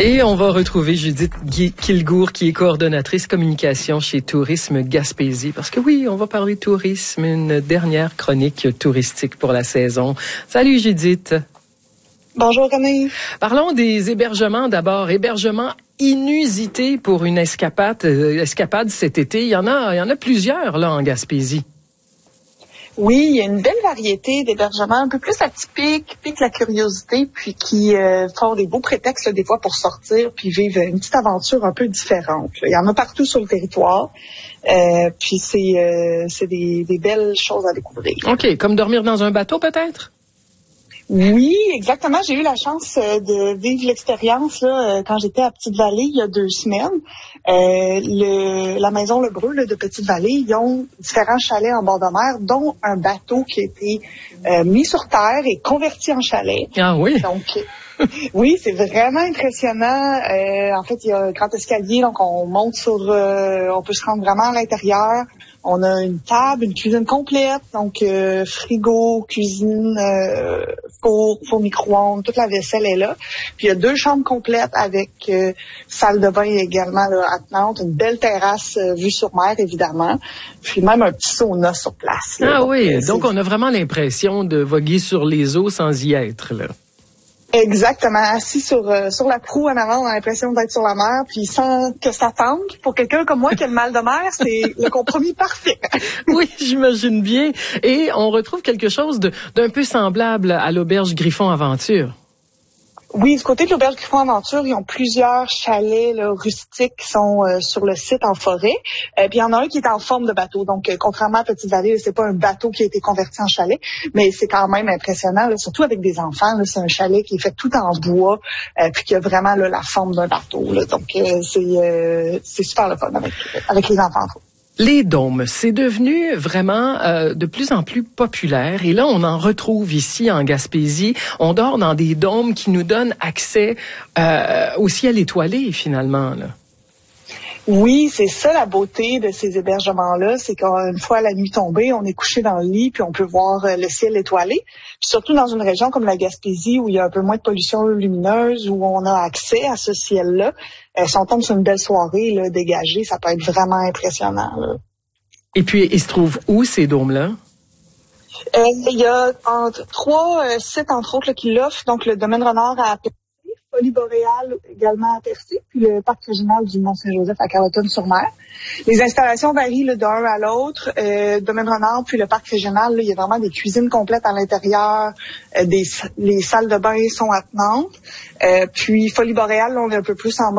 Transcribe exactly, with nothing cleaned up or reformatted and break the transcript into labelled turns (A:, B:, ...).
A: Et on va retrouver Judith Kilgour, qui est coordonnatrice communication chez Tourisme Gaspésie. Parce que oui, on va parler tourisme, une dernière chronique touristique pour la saison. Salut Judith.
B: Bonjour René.
A: Parlons des hébergements d'abord. Hébergements inusités pour une escapade, euh, escapade cet été. Il y en a, il y en a plusieurs là en Gaspésie.
B: Oui, il y a une belle variété d'hébergements un peu plus atypiques, qui piquent la curiosité, puis qui euh, font des beaux prétextes là, des fois pour sortir puis vivre une petite aventure un peu différente. Là. Il y en a partout sur le territoire, euh, puis c'est euh, c'est des, des belles choses à découvrir.
A: OK, comme dormir dans un bateau peut-être?
B: Oui, exactement. J'ai eu la chance de vivre l'expérience là quand j'étais à Petite-Vallée il y a deux semaines. Euh, le, la maison Le Breu là, de Petite-Vallée, ils ont différents chalets en bord de mer, dont un bateau qui a été euh, mis sur terre et converti en chalet.
A: Ah oui?
B: Donc, oui, c'est vraiment impressionnant. Euh, en fait, il y a un grand escalier, donc on monte sur... Euh, on peut se rendre vraiment à l'intérieur. On a une table, une cuisine complète, donc euh, frigo, cuisine, euh, four, four micro-ondes, toute la vaisselle est là. Puis il y a deux chambres complètes avec euh, salle de bain également là, attenante, une belle terrasse euh, vue sur mer évidemment, puis même un petit sauna sur place. Là.
A: Ah
B: donc,
A: oui,
B: euh,
A: donc on a vraiment l'impression de voguer sur les eaux sans y être là.
B: Exactement, assis sur euh, sur la proue en avant, on a l'impression d'être sur la mer, puis sans que ça tente. Pour quelqu'un comme moi qui a le mal de mer, c'est le compromis parfait.
A: Oui, j'imagine bien. Et on retrouve quelque chose de d'un peu semblable à l'auberge Griffon Aventure.
B: Oui, du côté de l'auberge Griffon Aventure, ils ont plusieurs chalets là, rustiques qui sont euh, sur le site en forêt. Euh, puis il y en a un qui est en forme de bateau. Donc, euh, contrairement à Petite-Vallée, c'est pas un bateau qui a été converti en chalet, mais c'est quand même impressionnant, là, surtout avec des enfants. Là, c'est un chalet qui est fait tout en bois, euh, puis qui a vraiment là, la forme d'un bateau. Là. Donc, euh, c'est euh, c'est super le fun avec avec les enfants.
A: Les dômes, c'est devenu vraiment euh, de plus en plus populaire. Et là, on en retrouve ici en Gaspésie. On dort dans des dômes qui nous donnent accès euh, au ciel étoilé, finalement, là.
B: Oui, c'est ça la beauté de ces hébergements-là, c'est qu'une fois la nuit tombée, on est couché dans le lit puis on peut voir le ciel étoilé. Puis surtout dans une région comme la Gaspésie où il y a un peu moins de pollution lumineuse, où on a accès à ce ciel-là, euh, si on tombe sur une belle soirée là, dégagée, ça peut être vraiment impressionnant. Là. Et
A: puis, ils se trouvent où ces dômes-là?
B: Euh, il y a entre, trois euh, sites entre autres là, qui l'offrent, donc le domaine Renard à Folie Boréale également à Percé, puis le parc régional du Mont-Saint-Joseph à Carleton-sur-Mer. Les installations varient là, d'un à l'autre. Euh, Domaine Renard, puis le parc régional, là, il y a vraiment des cuisines complètes à l'intérieur, euh, des les salles de bain sont attenantes. Euh, puis Folie Boréale, là, on est un peu plus en mode